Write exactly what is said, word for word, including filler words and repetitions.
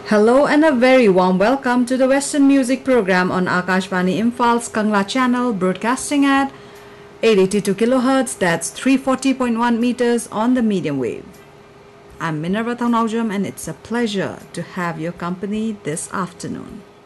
Hello and a very warm welcome to the Western Music Program on Akashvani Imphaal's Kangla channel, broadcasting at eight eighty-two kilohertz, that's three forty point one meters on the medium wave. I'm Minerva Thaunawjam and it's a pleasure to have your company this afternoon.